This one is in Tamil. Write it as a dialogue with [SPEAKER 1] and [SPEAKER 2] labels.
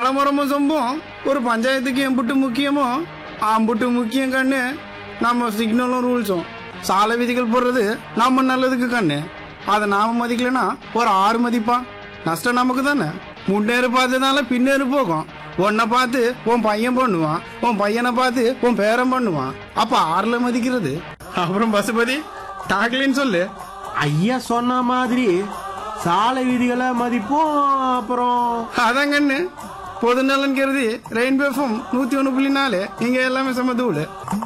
[SPEAKER 1] ஆலமரமும் சொம்பும் ஒரு பஞ்சாயத்துக்கு எம்புட்டு முக்கியமோ அம்புட்டு முக்கியம் கண்ணு நம்ம சிக்னலும் ரூல்ஸும். சாலை விதிகள் போடுறது நம்ம நல்லதுக்கு கண்ணு. அதை நாம மதிக்கலன்னா ஒரு 6 மதிப்பான். நஷ்டம் நமக்கு தானே. முன்னேறு பார்த்ததுனால பின்னேறு போகும். உன்னை பார்த்து உன் பையன் பண்ணுவான், உன் பையனை பார்த்து உன் பேரன் பண்ணுவான். அப்ப 6ல மதிக்கிறது. அப்புறம் பசுபதி டாக்லின்னு சொல்லு.
[SPEAKER 2] ஐயா சொன்ன மாதிரி சாலை விதிகளை மதிப்போம். அப்புறம்
[SPEAKER 1] அதான் கண்ணு பொது நலன் கருதி ரெயின்போ FM 101.4 இங்க எல்லாமே சமதூள்.